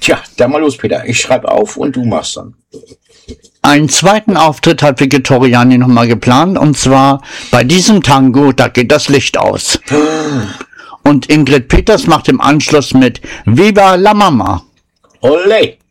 Tja, dann mal los, Peter. Ich schreibe auf und du machst dann. Einen zweiten Auftritt hat Victoriani nochmal geplant, und zwar bei diesem Tango, da geht das Licht aus. Und Ingrid Peters macht im Anschluss mit Viva la Mama. Olé!